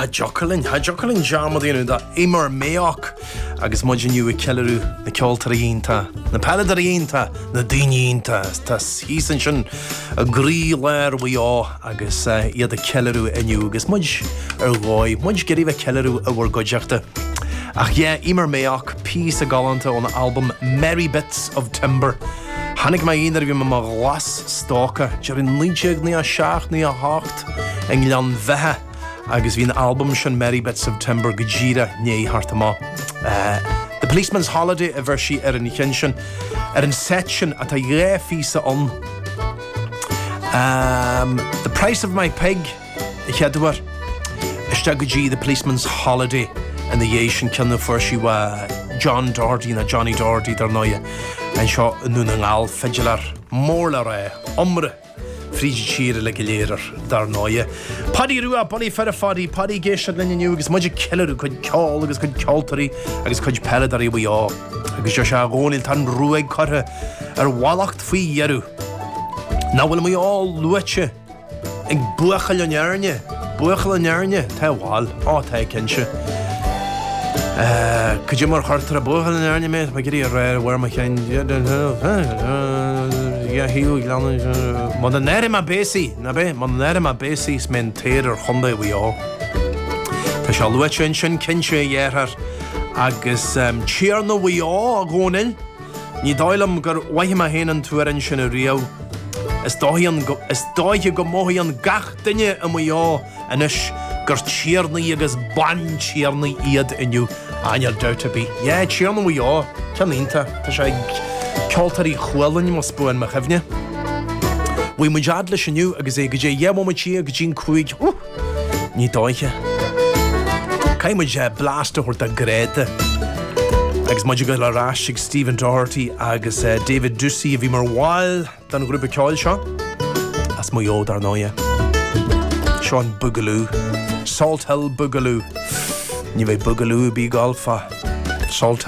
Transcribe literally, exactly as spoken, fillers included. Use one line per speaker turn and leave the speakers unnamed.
jocolin, ha jocolin jarmadínu da imar meoch agus mudjinu kelleru na ceoltaríonnta, na paladaríonnta, na daoineonnta, tas hísan sin a grí léir bhíá agus iad a kelleru iniu agus mudj ar gáid, mudj geríh kelleru a bhar goideachta. Ach yeah, imar meoch piece a galanta on the album Merry Bits of Timber. Hannig ma ein er vi ma glas stalka, jarin líteag ní a seach ní a hácht, en glan vehe, agus vi an album sin Merry Bits of Timber gajira ní hartama. Uh, the Policeman's Holiday a versi er an ikenshin, er an section at a ré fisa on. Um, the Price of My Pig, ich hedwer, ishta gaji The Policeman's Holiday, and the Yation can the first you uh, John Doherty and Johnny Doherty dar noia and shot nun al fidular morlare omre frigi cheer like a leader dar noia Paddy Rua Bonnie Ferrafadi Paddy Gish and you is much killer who could call agus could calteri agus could peladari we all agus Joshua Gonil tan rueg cutter er wallacht fee yeru now will we all luche in buachel on yarnya buachel on yarnya te wall oh te kenshe Uh, could you more hard to a book in the mate? I get a rare where my kind. Yeah, he will. Mondanere ma basi, nabe, mondanere ma basi, smenter Honda we all. The shall watch and shin kinche year agus um, cheer no we all going in. Ni doilum gur wahima hen and to in shin a rio. As dohian go, as dohi go mohian gach dinne and we all and ish. Gur cheerny agus ban cheerny iad iniu aniar doubt be. Yeah, cheerny we are. Caninta. Ta shay caltari chwelin must buan ma chefne. We mujadlish iniu agus e gaje yeah mo chia gajin kuig. Ni doiche. Kai muj blast or the grete. Agus mujigal arash Stephen Doherty agus uh, David Ducey of Imar Wall dan grube kall sha. As mo yo dar noia. Sean Boogaloo. Salt Hill Boogaloo. Ni ve Boogaloo be golfa. Salt